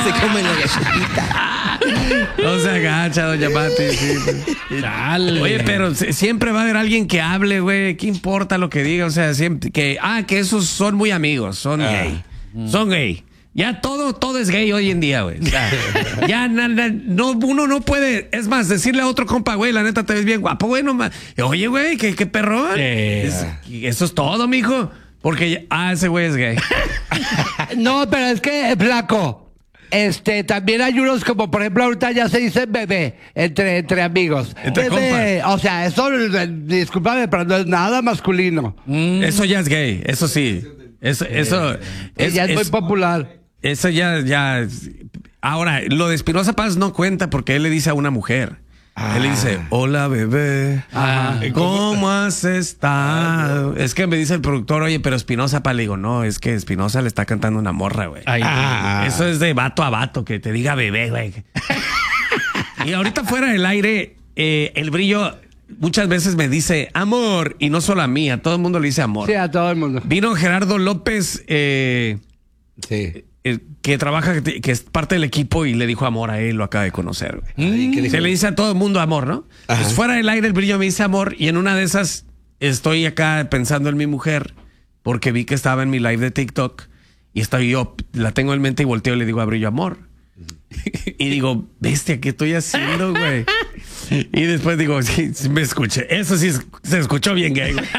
Se come la galletita. No se agacha, doña Mati. Sí. Oye, pero siempre va a haber alguien que hable, güey. ¿Qué importa lo que diga? O sea, siempre que esos son muy amigos, son gay. Son gay. Ya todo es gay hoy en día, güey. O sea, ya uno no puede, es más, decirle a otro compa, güey, la neta te ves bien guapo, güey, nomás. Oye, güey, qué perrón. Eso es todo, mijo. Porque ese güey es gay. No, pero es que, flaco, también hay unos como, por ejemplo, ahorita ya se dice bebé entre amigos. Entre bebé, o sea, eso, discúlpame, pero no es nada masculino. Eso ya es gay, eso sí. Eso ya es muy popular. Eso ya. Ahora, lo de Espinoza Paz no cuenta porque él le dice a una mujer. Él le dice, hola bebé, ¿cómo has estado? Es que me dice el productor, oye, pero Espinoza Paz, le digo, no, es que Espinoza le está cantando una morra, güey. Eso es de vato a vato, que te diga bebé, güey. Y ahorita fuera del aire, el Brillo muchas veces me dice amor, y no solo a mí, a todo el mundo le dice amor. Sí, a todo el mundo. Vino Gerardo López, sí. Que trabaja, que es parte del equipo, y le dijo amor a él, lo acaba de conocer, güey. Se le dice a todo el mundo amor, ¿no? Pues fuera del aire el Brillo me dice amor, y en una de esas estoy acá pensando en mi mujer, porque vi que estaba en mi live de TikTok, y la tengo en mente y volteo y le digo a Brillo amor. Y digo, bestia, ¿qué estoy haciendo, güey? Y después digo, sí, me escuché. Eso sí se escuchó bien gay, güey.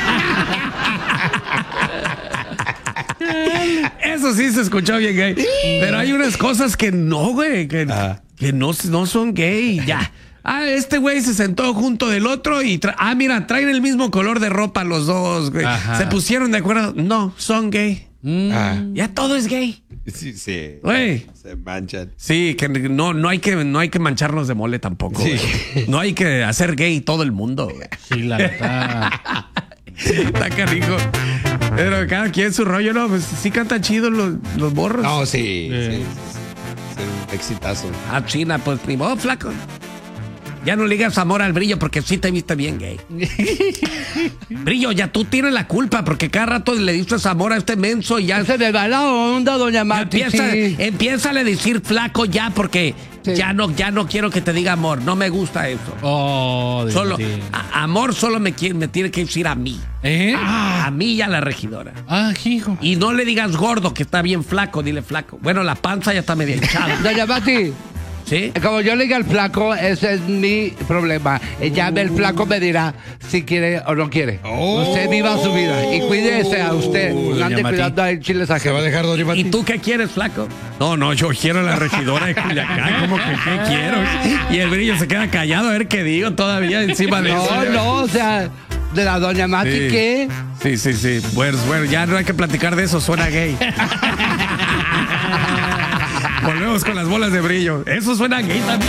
Eso sí se escuchó bien gay. Pero hay unas cosas que no, güey, que no son gay. Ya. Este güey se sentó junto del otro y mira, traen el mismo color de ropa los dos, güey. Se pusieron de acuerdo. No, son gay. Ya todo es gay. Sí. Güey. Se manchan. Sí, que no hay que mancharnos de mole tampoco. Sí. No hay que hacer gay todo el mundo, güey. Sí, la verdad. Está canijo. Pero cada quien su rollo, ¿no? Pues sí cantan chidos los borros. No, sí. Es un exitazo. China, pues ni modo, flaco. Ya no le digas amor al Brillo porque sí te viste bien gay. Brillo, ya tú tienes la culpa porque cada rato le dices amor a este menso y ya se me va la onda, doña Mati. Empieza a decir flaco ya porque ya no quiero que te diga amor. No me gusta eso. Solo amor solo me tiene que decir a mí. A mí y a la regidora. Hijo. Y no le digas gordo que está bien flaco, dile flaco. Bueno, la panza ya está medio hinchada. Doña Mati. ¿Sí? Como yo le diga al flaco, ese es mi problema. Ya el flaco me dirá si quiere o no quiere. Usted viva su vida y cuídese a usted. No ande cuidando a chiles ajenos. Se va a dejar, doña Mati. ¿Y tú qué quieres, flaco? No, yo quiero a la regidora de Culiacán. ¿Cómo que qué quiero? Y el Brillo se queda callado a ver qué digo todavía encima de eso. No, o sea, de la doña Mati, ¿qué? Sí. Bueno, ya no hay que platicar de eso, suena gay. Volvemos con las bolas de Brillo. Eso suena gay también.